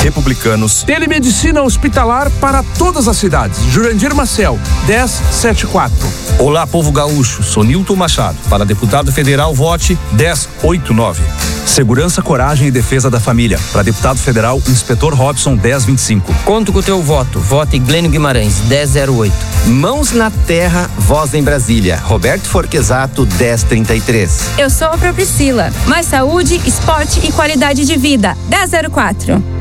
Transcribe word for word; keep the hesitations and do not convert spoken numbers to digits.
Republicanos. Telemedicina hospitalar para todas as cidades. Jurandir Marcel, dez setenta e quatro. Olá, povo gaúcho. Sou Nilton Machado. Para deputado federal, vote dez oitenta e nove. Segurança, coragem e defesa da família. Para deputado federal, Inspetor Robson, dez vinte e cinco. Conto com o teu voto. Vote Glênio Guimarães, dez zero oito. Mãos na terra, voz em Brasília. Roberto Forquesato, dez trinta e três. Eu sou a Priscila. Mais saúde, esporte e qualidade de vida. dez zero quatro.